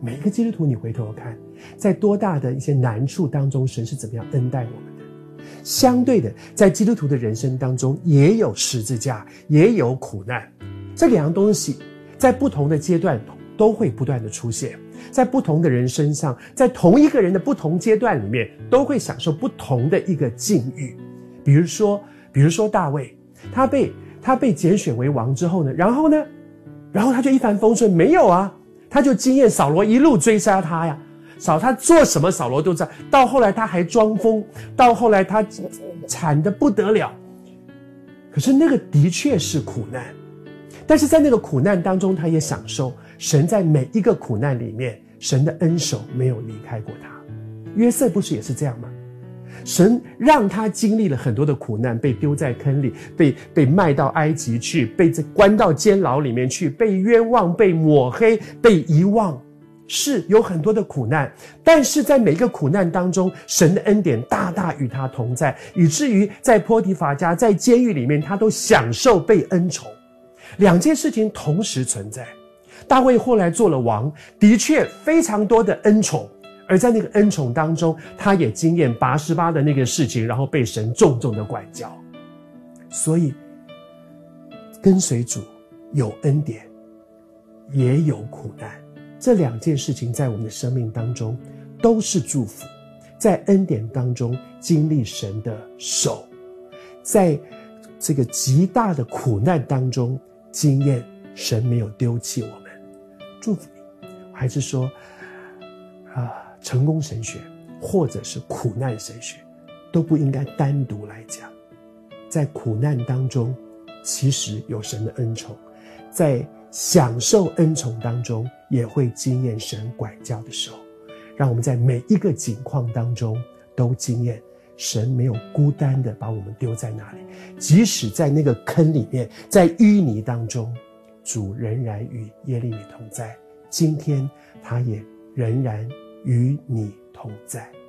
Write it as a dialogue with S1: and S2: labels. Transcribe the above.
S1: 每一个基督徒你回头看，在多大的一些难处当中，神是怎么样恩待我们的。相对的，在基督徒的人生当中也有十字架，也有苦难，这两样东西在不同的阶段都会不断的出现，在不同的人身上，在同一个人的不同阶段里面，都会享受不同的一个境遇。比如说大卫，他被拣选为王之后呢，然后他就一帆风顺？没有啊，他就经验扫罗一路追杀他呀，他做什么扫罗都在，到后来他还装疯，到后来他惨得不得了。可是那个的确是苦难，但是在那个苦难当中，他也享受神在每一个苦难里面，神的恩手没有离开过他。约瑟不是也是这样吗？神让他经历了很多的苦难，被丢在坑里，被卖到埃及去，被关到监牢里面去，被冤枉，被抹黑，被遗忘，是有很多的苦难。但是在每一个苦难当中，神的恩典大大与他同在，以至于在波提乏家，在监狱里面，他都享受被恩宠。两件事情同时存在。大卫后来做了王，的确非常多的恩宠，而在那个恩宠当中，他也经验拔示巴的那个事情，然后被神重重的管教。所以跟随主有恩典，也有苦难，这两件事情在我们的生命当中都是祝福。在恩典当中经历神的手，在这个极大的苦难当中经验神没有丢弃我们。祝福你。我还是说成功神学或者是苦难神学都不应该单独来讲。在苦难当中其实有神的恩宠，在享受恩宠当中也会经验神管教的手。让我们在每一个境况当中都经验神没有孤单的把我们丢在那里，即使在那个坑里面，在淤泥当中，主仍然与耶利米同在，今天他也仍然与你同在。